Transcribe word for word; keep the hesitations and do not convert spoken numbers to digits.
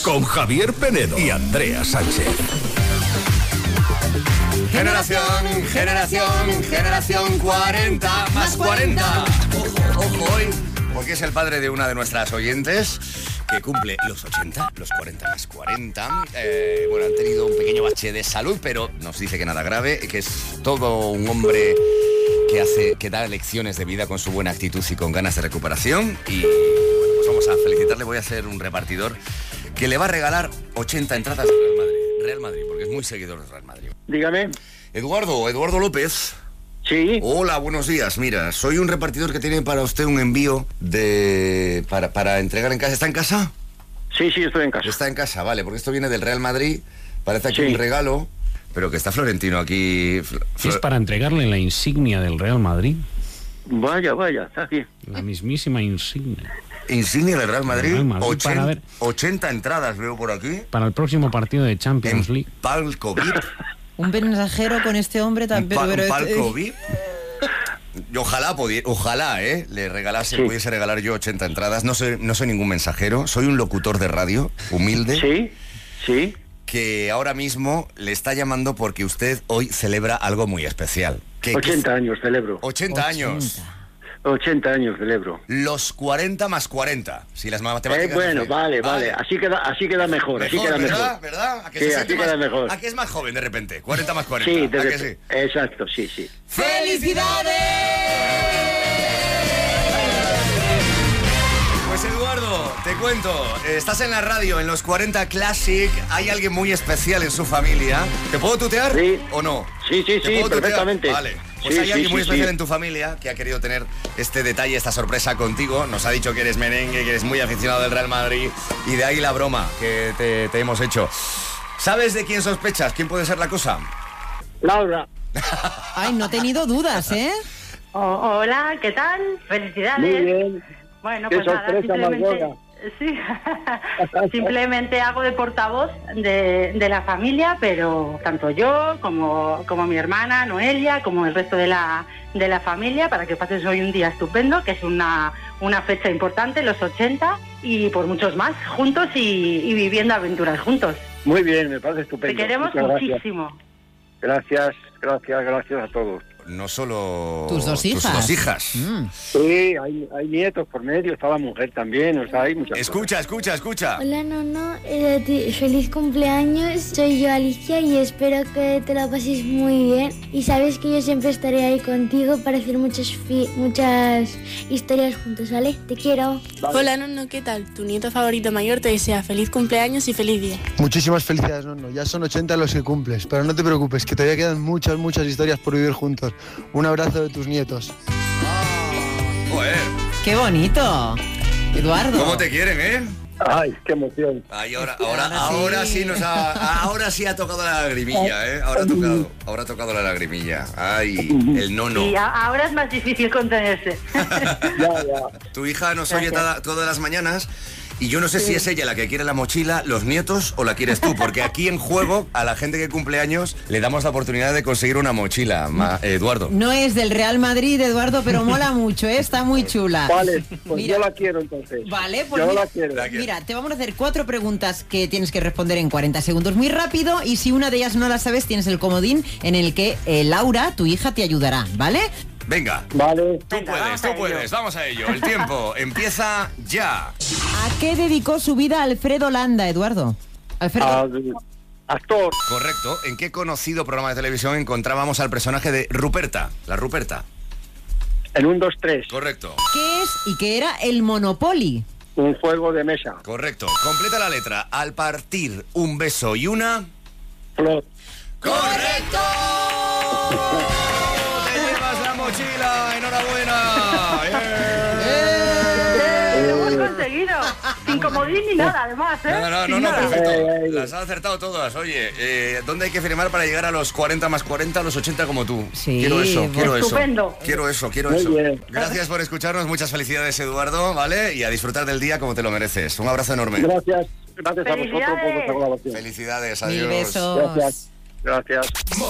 con Javier Penedo y Andrea Sánchez. Generación, generación, generación cuarenta más cuarenta. Ojo, ojo hoy, porque es el padre de una de nuestras oyentes que cumple los ochenta, los cuarenta más cuarenta. Eh, bueno, han tenido un pequeño bache de salud, pero nos dice que nada grave, que es todo un hombre que hace, que da lecciones de vida con su buena actitud y con ganas de recuperación. Y bueno, pues vamos a felicitarle. Voy a ser un repartidor que le va a regalar ochenta entradas al Real Madrid. Real Madrid, porque es muy seguidor del Real Madrid. Dígame. Eduardo, Eduardo López. Sí. Hola, buenos días. Mira, soy un repartidor que tiene para usted un envío de para, para entregar en casa. ¿Está en casa? Sí, sí, estoy en casa. Está en casa, vale, porque esto viene del Real Madrid. Parece aquí Sí. un regalo, pero que está Florentino aquí. Fl- Es para entregarle la insignia del Real Madrid. Vaya, vaya, está aquí. La mismísima insignia. Insignia del Real Madrid. Real Madrid, ochenta, para ver. ochenta entradas veo por aquí. Para el próximo partido de Champions En League. palco V I P. Un mensajero con este hombre Un, también. pa- pero un este- palco V I P. Y ojalá, pudi- ojalá, ¿eh? Le regalase, Sí. pudiese regalar yo ochenta entradas. No soy, no soy ningún mensajero, soy un locutor de radio, humilde, Sí, sí. que ahora mismo le está llamando porque usted hoy celebra algo muy especial. ¿Qué- ochenta años celebro. qué- ochenta años. ochenta años celebro. Los cuarenta más cuarenta. Si las Eh, matemáticas... bueno, no sé. vale, vale. Así queda, así queda mejor, así Mejor, queda ¿verdad? mejor. ¿Verdad? ¿A que Sí, se así siente queda más, mejor. ¿A que es más joven de repente? cuarenta más cuarenta. Sí, ¿A que desde- sí? exacto, sí, sí. Pues Eduardo, te cuento, eh, estás en la radio, en los cuarenta Classic, hay alguien muy especial en su familia. ¿Te puedo tutear Sí. o no? Sí, sí, ¿Te sí, puedo tutear? perfectamente. Vale, pues Sí, hay sí, alguien sí, muy especial sí. en tu familia que ha querido tener este detalle, esta sorpresa contigo. Nos ha dicho que eres merengue, que eres muy aficionado del Real Madrid y de ahí la broma que te, te hemos hecho. ¿Sabes de quién sospechas? ¿Quién puede ser la cosa? Laura, Ay, no he tenido dudas, ¿eh? Oh, hola, ¿qué tal? Felicidades. muy bien. Bueno, Qué pues nada, sorpresa más simplemente, gorda. sí, simplemente hago de portavoz de, de la familia, pero tanto yo como, como mi hermana Noelia, como el resto de la, de la familia, para que pases hoy un día estupendo, que es una, una fecha importante, los ochenta, y por muchos más, juntos y, y viviendo aventuras juntos. Muy bien, me parece Te estupendo. queremos Muchas gracias. muchísimo. Gracias, gracias, gracias a todos. No solo... Tus dos hijas. Tus dos hijas. Mm. Sí, hay, hay nietos por medio, está la mujer también, o sea, hay muchas Escucha, escucha, escucha. Hola, Nono. Eh, ti- feliz cumpleaños. Soy yo, Alicia, y espero que te la pases muy bien. Y sabes que yo siempre estaré ahí contigo para hacer muchas, fi- muchas historias juntos, ¿vale? Te quiero. Hola, Nono, ¿qué tal? Tu nieto favorito mayor te desea feliz cumpleaños y feliz día. Muchísimas felicidades, Nono. Ya son ochenta los que cumples, pero no te preocupes, que todavía quedan muchas, muchas historias por vivir juntos. Un abrazo de tus nietos. Joder, ¡Qué bonito! Eduardo. ¿cómo te quieren, eh? Ay, qué emoción. Ay, ahora, ahora, Ahora sí. ahora sí nos ha, ahora sí ha tocado la lagrimilla, ¿eh? Ahora ha tocado, ahora ha tocado la lagrimilla. Ay, el nono. Y a- ahora es más difícil contenerse. Ya, ya. Tu hija nos oye toda- todas las mañanas y yo no sé si es ella la que quiere la mochila, los nietos o la quieres tú, porque aquí en juego a la gente que cumple años le damos la oportunidad de conseguir una mochila, ma- Eduardo. No es del Real Madrid, Eduardo, pero mola mucho, ¿eh? Está muy chula. Vale, pues Mira. yo la quiero entonces. Vale, pues yo mira, la quiero. La quiero. mira, te vamos a hacer cuatro preguntas que tienes que responder en cuarenta segundos muy rápido, y si una de ellas no la sabes tienes el comodín en el que eh, Laura, tu hija, te ayudará, ¿vale? Venga, Vale. tú Venga, puedes, vamos tú a ello. puedes, vamos a ello. El tiempo empieza ya. ¿A qué dedicó su vida Alfredo Landa, Eduardo? Alfredo. Al- actor, Correcto. ¿En qué conocido programa de televisión encontrábamos al personaje de Ruperta? La Ruperta. en un, dos, tres. Correcto. ¿Qué es y qué era el Monopoly? Un juego de mesa. Correcto. Completa la letra. Al partir un beso y una... Flor. ¡Correcto! ¡Te llevas la mochila! ¡Enhorabuena! ¡Eh! ¡Lo hemos conseguido! Sin comodín ni nada, además, ¿eh? No, no, no, Sin no, nada. perfecto. Eh, eh, Las has acertado todas. Oye, eh, ¿dónde hay que firmar para llegar a los cuarenta más cuarenta, a los ochenta como tú? Sí, Quiero eso, bueno. quiero eso. Estupendo. Quiero eso, quiero Muy eso. bien. Gracias por escucharnos. Muchas felicidades, Eduardo, ¿vale? Y a disfrutar del día como te lo mereces. Un abrazo enorme. Gracias, gracias a vosotros por Felicidades. vuestra colaboración. Felicidades, Mil adiós. besos. Gracias, gracias.